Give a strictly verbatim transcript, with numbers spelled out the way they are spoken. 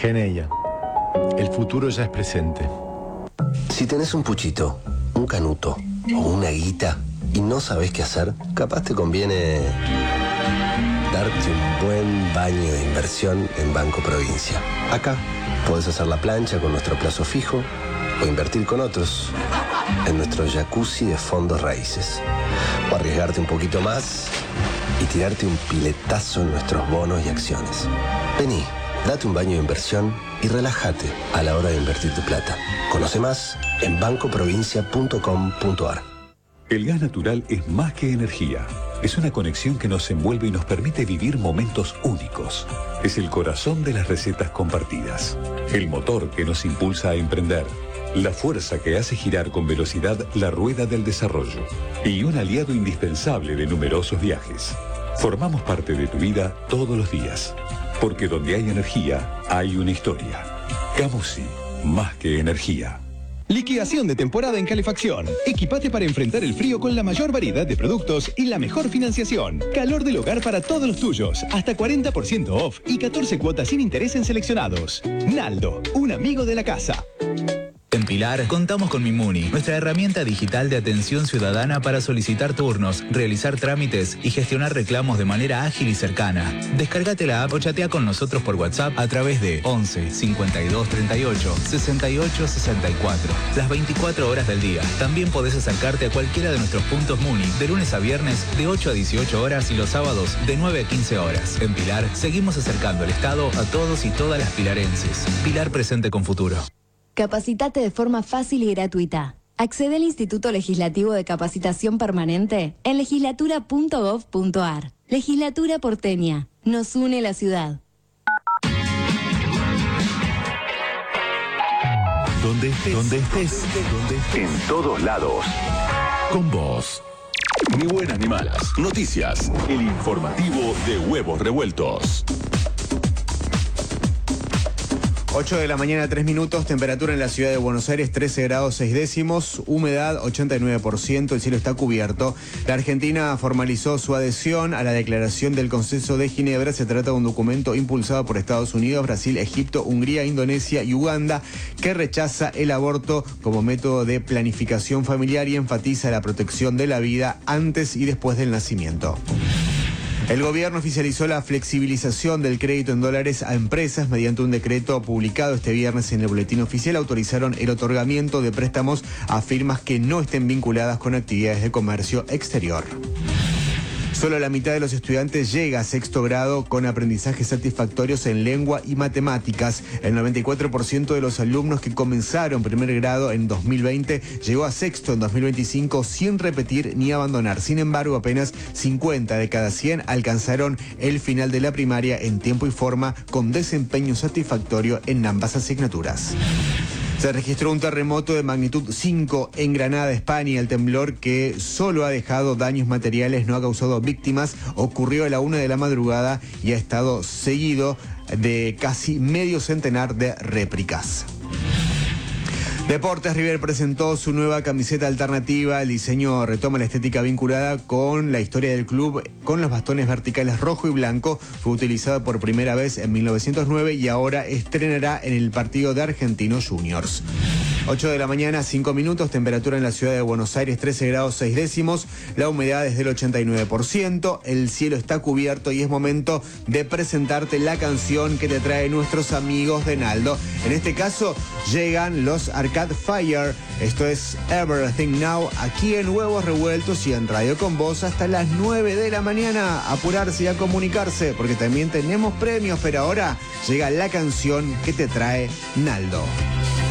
Geneia. El futuro ya es presente. Si tenés un puchito, un canuto o una guita y no sabés qué hacer, capaz te conviene darte un buen baño de inversión en Banco Provincia. Acá podés hacer la plancha con nuestro plazo fijo o invertir con otros en nuestro jacuzzi de fondos raíces. O arriesgarte un poquito más y tirarte un piletazo en nuestros bonos y acciones. Vení, date un baño de inversión y relájate a la hora de invertir tu plata. Conoce más en banco provincia punto com punto ar. El gas natural es más que energía. Es una conexión que nos envuelve y nos permite vivir momentos únicos. Es el corazón de las recetas compartidas. El motor que nos impulsa a emprender. La fuerza que hace girar con velocidad la rueda del desarrollo. Y un aliado indispensable de numerosos viajes. Formamos parte de tu vida todos los días. Porque donde hay energía, hay una historia. Camusi, más que energía. Liquidación de temporada en calefacción. Equipate para enfrentar el frío con la mayor variedad de productos y la mejor financiación. Calor del hogar para todos los tuyos. Hasta cuarenta por ciento off y catorce cuotas sin interés en seleccionados. Naldo, un amigo de la casa. En Pilar contamos con Mimuni, nuestra herramienta digital de atención ciudadana para solicitar turnos, realizar trámites y gestionar reclamos de manera ágil y cercana. Descárgate la app o chatea con nosotros por WhatsApp a través de once cincuenta y dos treinta y ocho sesenta y ocho sesenta y cuatro. Las veinticuatro horas del día. También podés acercarte a cualquiera de nuestros puntos Muni de lunes a viernes de ocho a dieciocho horas y los sábados de nueve a quince horas. En Pilar seguimos acercando el Estado a todos y todas las pilarenses. Pilar presente con futuro. Capacitate de forma fácil y gratuita. Accede al Instituto Legislativo de Capacitación Permanente en legislatura punto gov punto ar. Legislatura porteña. Nos une la ciudad. Donde estés, donde estés, donde estés. En todos lados. Con vos. Ni buenas ni malas. Noticias. El informativo de Huevos Revueltos. ocho de la mañana, tres minutos, temperatura en la ciudad de Buenos Aires, trece grados seis décimos, humedad ochenta y nueve por ciento, el cielo está cubierto. La Argentina formalizó su adhesión a la declaración del Consenso de Ginebra. Se trata de un documento impulsado por Estados Unidos, Brasil, Egipto, Hungría, Indonesia y Uganda, que rechaza el aborto como método de planificación familiar y enfatiza la protección de la vida antes y después del nacimiento. El gobierno oficializó la flexibilización del crédito en dólares a empresas mediante un decreto publicado este viernes en el boletín oficial. Autorizaron el otorgamiento de préstamos a firmas que no estén vinculadas con actividades de comercio exterior. Solo la mitad de los estudiantes llega a sexto grado con aprendizajes satisfactorios en lengua y matemáticas. El noventa y cuatro por ciento de los alumnos que comenzaron primer grado en dos mil veinte llegó a sexto en dos mil veinticinco sin repetir ni abandonar. Sin embargo, apenas cincuenta de cada cien alcanzaron el final de la primaria en tiempo y forma con desempeño satisfactorio en ambas asignaturas. Se registró un terremoto de magnitud cinco en Granada, España. El temblor, que solo ha dejado daños materiales, no ha causado víctimas, ocurrió a la una de la madrugada y ha estado seguido de casi medio centenar de réplicas. Deportes, River presentó su nueva camiseta alternativa. El diseño retoma la estética vinculada con la historia del club, con los bastones verticales rojo y blanco. Fue utilizado por primera vez en mil novecientos nueve y ahora estrenará en el partido de Argentinos Juniors. ocho de la mañana, cinco minutos, temperatura en la ciudad de Buenos Aires, trece grados seis décimos, la humedad es del ochenta y nueve por ciento, el cielo está cubierto y es momento de presentarte la canción que te trae nuestros amigos de Naldo. En este caso, llegan los Arcade Fire. Esto es Everything Now, aquí en Huevos Revueltos y en Radio Con Vos hasta las nueve de la mañana. Apurarse y a comunicarse, porque también tenemos premios, pero ahora llega la canción que te trae Naldo.